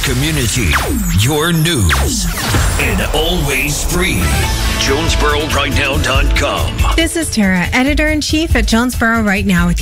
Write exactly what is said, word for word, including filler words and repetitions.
community, your news, and always free. Jonesboro Right Now dot com. This is Tara, editor-in-chief at Jonesboro Right Now with